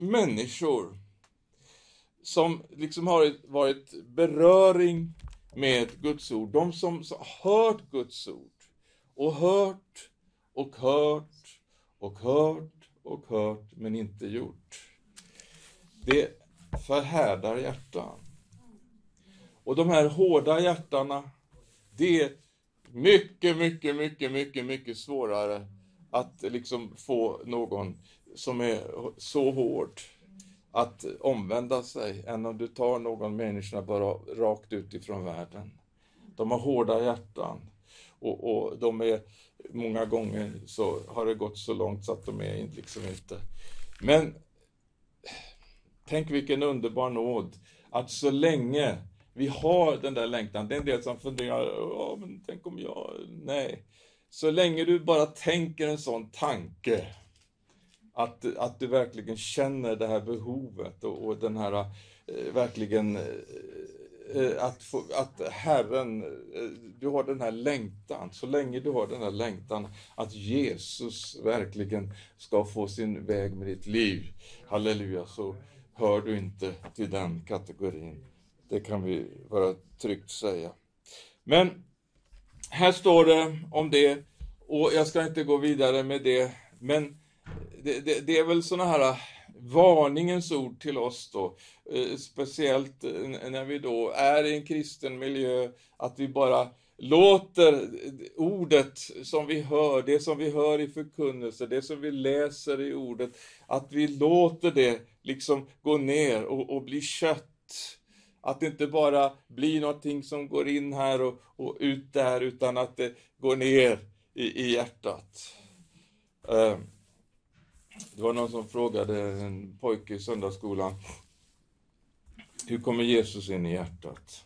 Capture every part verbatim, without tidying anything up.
människor som liksom har varit beröring med Guds ord. De som har hört Guds ord. Och hört och hört och hört och hört men inte gjort. Det förhärdar hjärtan. Och de här hårda hjärtarna, det är mycket, mycket, mycket, mycket, mycket svårare att liksom få någon som är så hård att omvända sig än om du tar någon människa bara rakt ut ifrån världen. De har hårda hjärtan och, och de är många gånger så har det gått så långt så att de är liksom inte. Men tänk vilken underbar nåd att så länge vi har den där längtan, det är en del som funderar, ja men tänk om jag, nej. Så länge du bara tänker en sån tanke, att, att du verkligen känner det här behovet och, och den här, eh, verkligen, eh, att, få, att Herren, eh, du har den här längtan, så länge du har den här längtan, att Jesus verkligen ska få sin väg med ditt liv, halleluja, så hör du inte till den kategorin. Det kan vi vara tryggt säga. Men här står det om det, och jag ska inte gå vidare med det, men det, det, det är väl såna här varningens ord till oss då, eh, speciellt när vi då är i en kristen miljö, att vi bara låter ordet som vi hör, det som vi hör i förkunnelse, det som vi läser i ordet, att vi låter det liksom gå ner och, och bli kött. Att det inte bara blir någonting som går in här och, och ut där, utan att det går ner i, i hjärtat. Uh, det var någon som frågade en pojke i söndagsskolan, hur kommer Jesus in i hjärtat?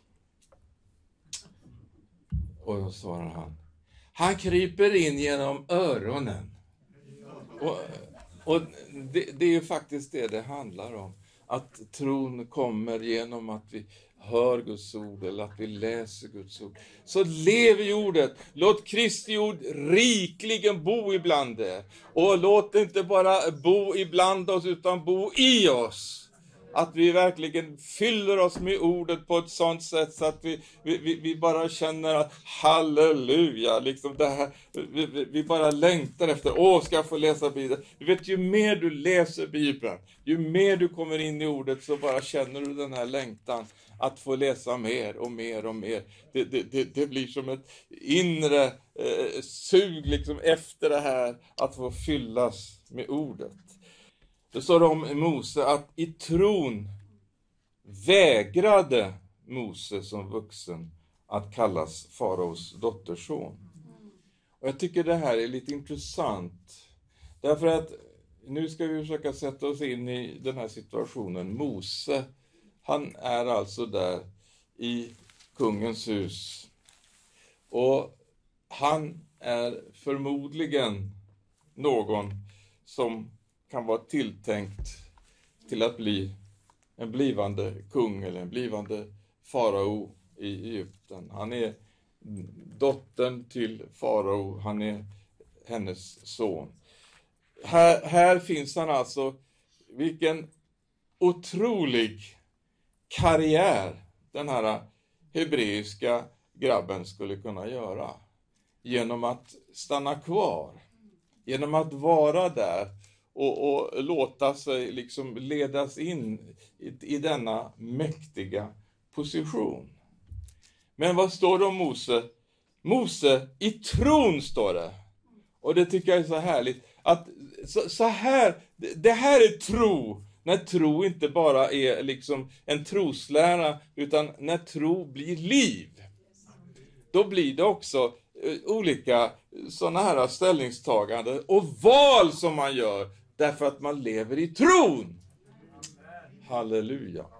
Och då svarar han, han kryper in genom öronen. Och, och det, det är ju faktiskt det det handlar om. Att tron kommer genom att vi hör Guds ord eller att vi läser Guds ord. Så lev i ordet. Låt Kristi ord rikligen bo ibland er. Och låt inte bara bo ibland oss utan bo i oss. Att vi verkligen fyller oss med ordet på ett sånt sätt så att vi, vi, vi bara känner att halleluja, liksom det här, vi, vi bara längtar efter, åh ska jag få läsa Bibeln. Du vet, ju mer du läser Bibeln, ju mer du kommer in i ordet, så bara känner du den här längtan att få läsa mer och mer och mer. Det, det, det, det blir som ett inre eh, sug liksom efter det här att få fyllas med ordet. Det står om Mose att i tron vägrade Mose som vuxen att kallas faraos dotterson. Och jag tycker det här är lite intressant. Därför att nu ska vi försöka sätta oss in i den här situationen. Mose, han är alltså där i kungens hus. Och han är förmodligen någon som kan vara tilltänkt till att bli en blivande kung eller en blivande farao i Egypten. Han är dottern till farao, han är hennes son. Här, här finns han alltså, vilken otrolig karriär den här hebreiska grabben skulle kunna göra. Genom att stanna kvar, genom att vara där. Och, och låta sig liksom ledas in i, i denna mäktiga position. Men vad står det om Mose? Mose i tron står det. Och det tycker jag är så härligt. Att så, så här, det här är tro. När tro inte bara är liksom en troslära, utan när tro blir liv. Då blir det också olika sådana här ställningstaganden och val som man gör. Därför att man lever i tron. Halleluja.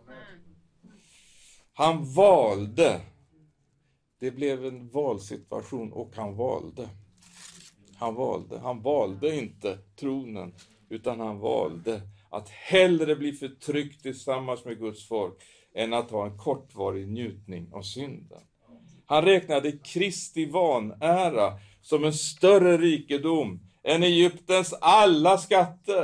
Han valde. Det blev en valsituation och han valde. Han valde. Han valde inte tronen, utan han valde att hellre bli förtryckt tillsammans med Guds folk än att ha en kortvarig njutning av synden. Han räknade Kristi vanära som en större rikedom än Egyptens alla skatter.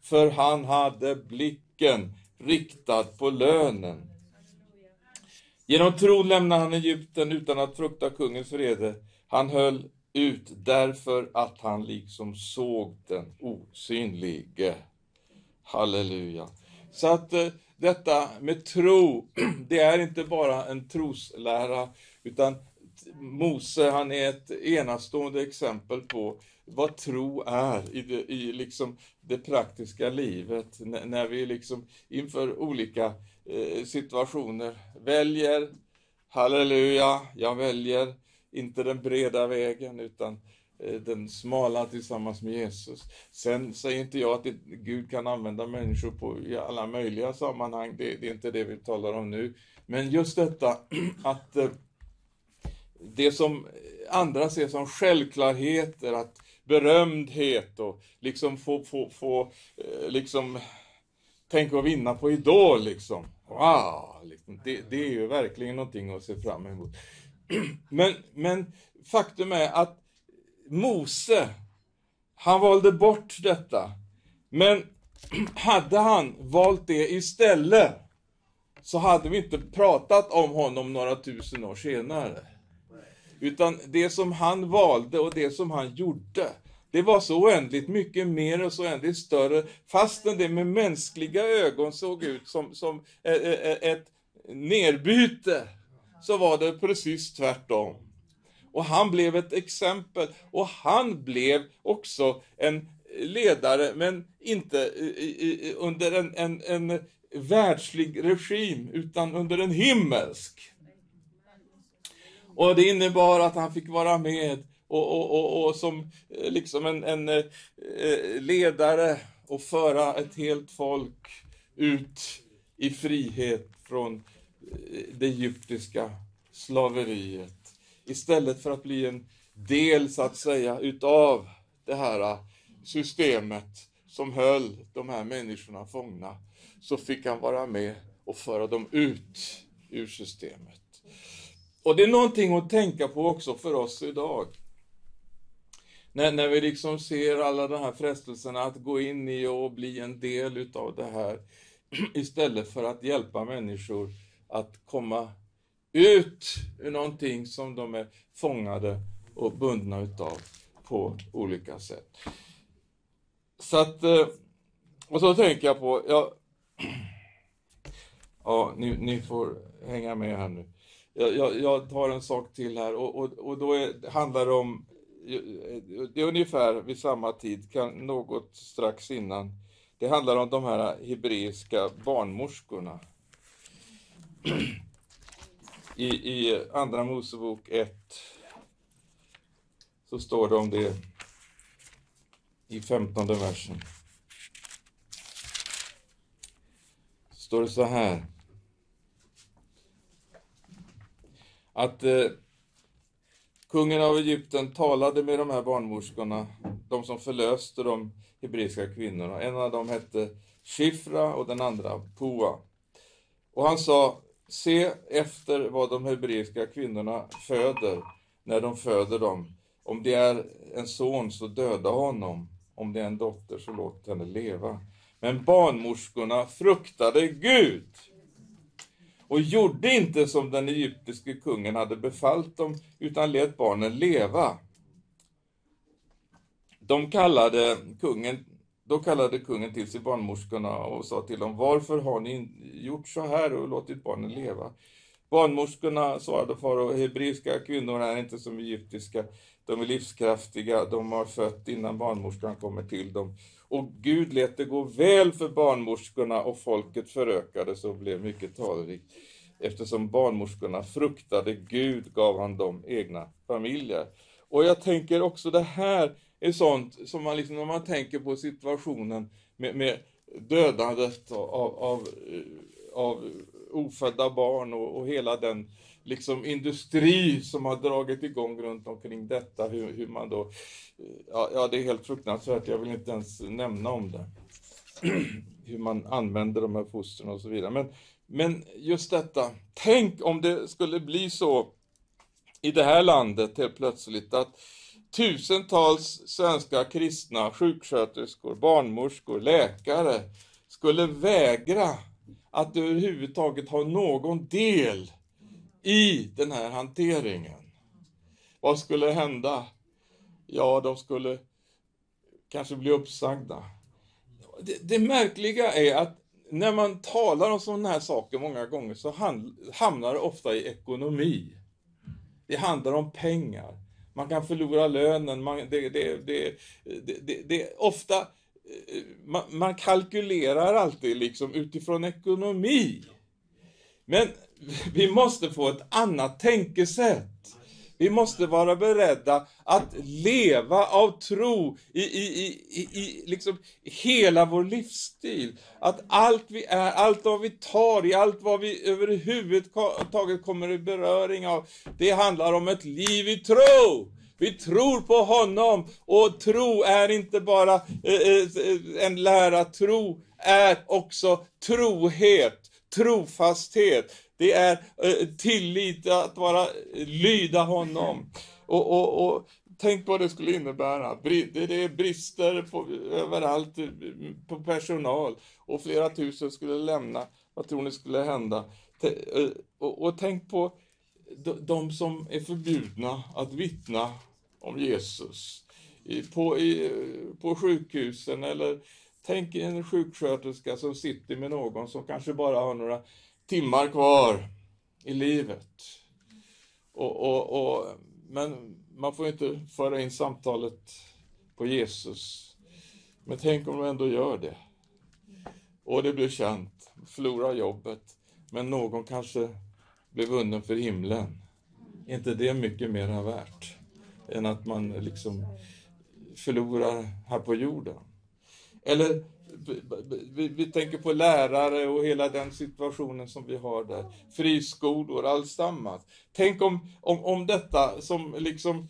för han hade blicken riktad på lönen. Genom tro lämnade han Egypten utan att frukta kungens vrede. Han höll ut därför att han liksom såg den osynlige. Halleluja. Så att eh, detta med tro, det är inte bara en troslära, utan Mose, han är ett enastående exempel på vad tro är i det, i liksom det praktiska livet. N- när vi liksom inför olika eh, situationer väljer, halleluja, jag väljer inte den breda vägen utan eh, den smala tillsammans med Jesus. Sen säger inte jag att det, Gud kan använda människor på i alla möjliga sammanhang, det, det är inte det vi talar om nu. Men just detta att eh, det som andra ser som självklarheter, att berömdhet och liksom få, få, få eh, liksom tänka och vinna på Idol liksom. Wow, liksom. Det, det är ju verkligen någonting att se fram emot. Men, men faktum är att Mose, han valde bort detta. Men hade han valt det istället så hade vi inte pratat om honom några tusen år senare. Utan det som han valde och det som han gjorde, det var så oändligt mycket mer och så oändligt större. Fastän det med mänskliga ögon såg ut som, som ett nerbyte, så var det precis tvärtom. Och han blev ett exempel. Och han blev också en ledare, men inte under en, en, en världslig regim, utan under en himmelsk. Och det innebar att han fick vara med och, och, och, och som liksom en, en eh, ledare och föra ett helt folk ut i frihet från det egyptiska slaveriet. Istället för att bli en del, så att säga, utav det här systemet som höll de här människorna fångna, så fick han vara med och föra dem ut ur systemet. Och det är någonting att tänka på också för oss idag. När, när vi liksom ser alla de här frestelserna att gå in i och bli en del utav det här, istället för att hjälpa människor att komma ut ur någonting som de är fångade och bundna utav på olika sätt. Så att, och så tänker jag på, ja, ja ni, ni får hänga med här nu. Jag, jag, jag tar en sak till här och, och, och då är, handlar det om, det är ungefär vid samma tid, kan, något strax innan. Det handlar om de här hebreiska barnmorskorna. I, i andra Mosebok ett så står det om det i femtonde versen. Så står det så här. Att eh, kungen av Egypten talade med de här barnmorskorna, de som förlöste de hebreiska kvinnorna. En av dem hette Shifra och den andra Pua. Och han sa, se efter vad de hebreiska kvinnorna föder när de föder dem. Om det är en son så döda honom. Om det är en dotter så låt henne leva. Men barnmorskorna fruktade Gud och gjorde inte som den egyptiske kungen hade befallt dem, utan lät barnen leva. De kallade kungen, då kallade kungen till sig barnmorskorna och sa till dem, varför har ni gjort så här och låtit barnen leva? Barnmorskorna svarade, farao, hebreiska kvinnor är inte som egyptiska. De är livskraftiga, de har fött innan barnmorskan kommer till dem. Och Gud lät det gå väl för barnmorskorna och folket förökades och blev mycket talrikt. Eftersom barnmorskorna fruktade Gud gav han dem egna familjer. Och jag tänker också det här är sånt som man liksom, när man tänker på situationen med, med dödandet av, av, av ofödda barn och, och hela den liksom industri som har dragit igång runt omkring detta, hur, hur man då, ja, ja det är helt fruktansvärt, jag vill inte ens nämna om det, hur man använder de här fostren och så vidare, men, men just detta, tänk om det skulle bli så i det här landet helt plötsligt att, tusentals svenska kristna sjuksköterskor, barnmorskor, läkare skulle vägra att överhuvudtaget ha någon del i den här hanteringen. Vad skulle hända? Ja, de skulle kanske bli uppsagda. Det, det märkliga är att när man talar om sådana här saker många gånger så hamnar det ofta i ekonomi. Det handlar om pengar. Man kan förlora lönen. Man, det, det, det, det, det, det ofta man, man kalkylerar alltid liksom utifrån ekonomi. Men vi måste få ett annat tänkesätt. Vi måste vara beredda att leva av tro i, i, i, i liksom hela vår livsstil. Att allt vi är, allt vad vi tar i, allt vad vi överhuvudtaget kommer i beröring av, det handlar om ett liv i tro. Vi tror på honom, och tro är inte bara eh, en lära, tro är också trohet, trofasthet. Det är eh, tillit att vara lyda honom. Och, och, och tänk vad det skulle innebära. Det är brister på, överallt på personal. Och flera tusen skulle lämna. Vad tror ni skulle hända? Och, och tänk på de som är förbjudna att vittna om Jesus. I, på, i, på sjukhusen. Eller tänk en sjuksköterska som sitter med någon som kanske bara har några timmar kvar i livet. Och, och, och, men man får inte föra in samtalet på Jesus. Men tänk om de ändå gör det. Och det blir känt. Förlorar jobbet. Men någon kanske blir vunnen för himlen. Är inte det mycket mer värt än att man liksom förlorar här på jorden? Eller vi, vi tänker på lärare och hela den situationen som vi har där. Friskolor, alltsammans. Tänk om, om, om detta som liksom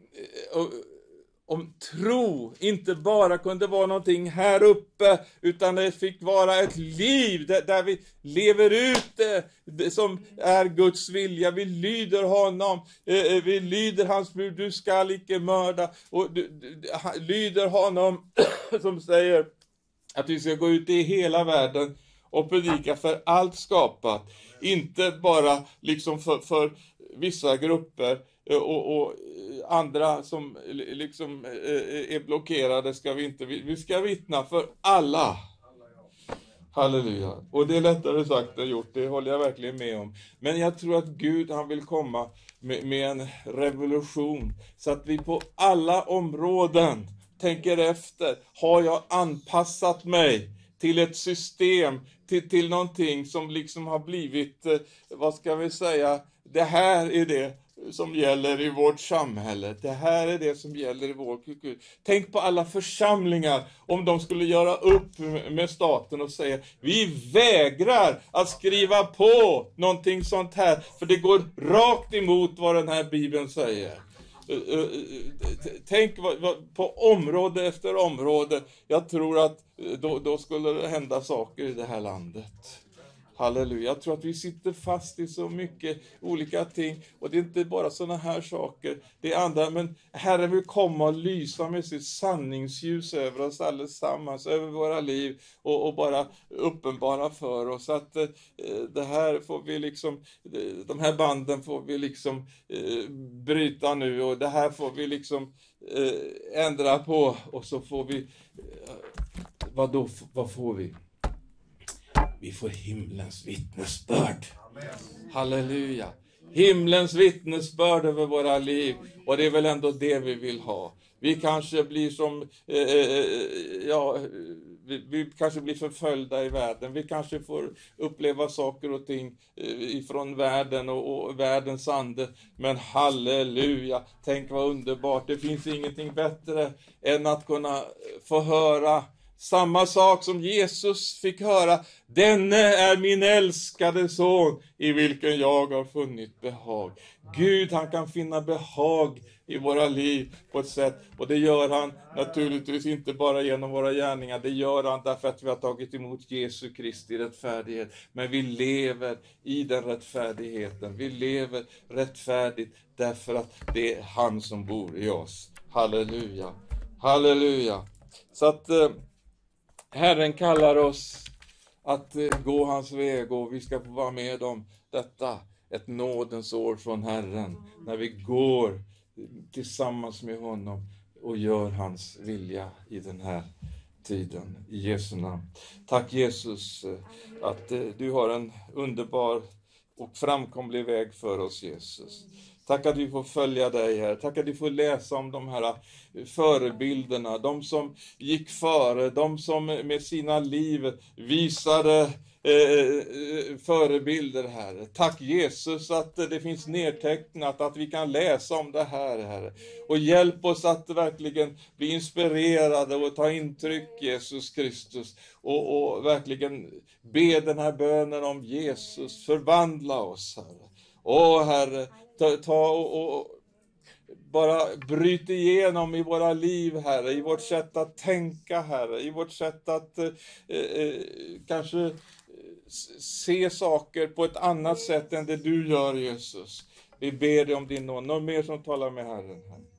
om tro inte bara kunde vara någonting här uppe, utan det fick vara ett liv där, där vi lever ut det, det som är Guds vilja. Vi lyder honom, eh, vi lyder hans bud, du ska icke mörda, och du, du, lyder honom som säger att vi ska gå ut i hela världen och predika för allt skapat. Inte bara liksom för, för vissa grupper och, och andra som liksom är blockerade ska vi inte. Vi ska vittna för alla. Halleluja. Och det är lättare sagt än gjort, det håller jag verkligen med om. Men jag tror att Gud, han vill komma med, med en revolution så att vi på alla områden tänker efter. Har jag anpassat mig till ett system, till, till någonting som liksom har blivit, vad ska vi säga, det här är det som gäller i vårt samhälle. Det här är det som gäller i vår kultur. Tänk på alla församlingar, om de skulle göra upp med staten och säga, vi vägrar att skriva på någonting sånt här, för det går rakt emot vad den här Bibeln säger. Tänk på område efter område. Jag tror att då, då skulle det hända saker i det här landet. Halleluja. Jag tror att vi sitter fast i så mycket olika ting. Och det är inte bara såna här saker. Det är andra. Men Herren vill komma och lysa med sitt sanningsljus över oss allesammans. Över våra liv. Och, och bara uppenbara för oss. Att eh, det här får vi liksom. De här banden får vi liksom eh, bryta nu. Och det här får vi liksom eh, ändra på. Och så får vi. Eh, vad då? Vad får vi? Vi får himlens vittnesbörd. Amen. Halleluja. Himlens vittnesbörd över våra liv. Och det är väl ändå det vi vill ha. Vi kanske blir som, eh, ja, vi, vi kanske blir förföljda i världen. Vi kanske får uppleva saker och ting eh, ifrån världen och, och världens ande. Men halleluja, tänk vad underbart. Det finns ingenting bättre än att kunna få höra Samma sak som Jesus fick höra. Denne är min älskade son i vilken jag har funnit behag. Gud, han kan finna behag i våra liv på ett sätt. Och det gör han naturligtvis inte bara genom våra gärningar. Det gör han därför att vi har tagit emot Jesu Kristi rättfärdighet. Men vi lever i den rättfärdigheten. Vi lever rättfärdigt därför att det är han som bor i oss. Halleluja. Halleluja. Så att eh, Herren kallar oss att eh, gå hans väg, och vi ska få vara med om detta. Ett nådens år från Herren. När vi går tillsammans med honom och gör hans vilja i den här tiden. I Jesu namn. Tack Jesus att eh, du har en underbar och framkomlig väg för oss, Jesus. Tack att vi får följa dig här. Tack att vi får läsa om de här förebilderna. De som gick före. De som med sina liv visade eh, förebilder här. Tack Jesus att det finns nedtecknat. Att vi kan läsa om det här, Herre. Och hjälp oss att verkligen bli inspirerade och ta intryck, Jesus Kristus. Och, och verkligen be den här bönen om Jesus. Förvandla oss, Herre. Åh Herre, ta, ta och, och bara bryt igenom i våra liv, Herre, i vårt sätt att tänka, Herre, i vårt sätt att eh, eh, kanske se saker på ett annat sätt än det du gör, Jesus. Vi ber dig om din nåd. Någon mer som talar med Herren här?